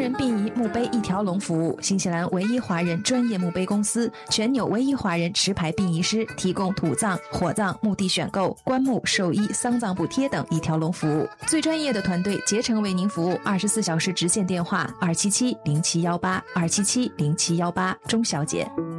人殡仪墓碑一条龙服务，新西兰唯一华人专业墓碑公司，全纽唯一华人持牌殡仪师，提供土葬、火葬、墓地选购、棺木、寿衣、丧葬补贴等一条龙服务。最专业的团队竭诚为您服务，24小时直线电话2770718，2770718，钟小姐。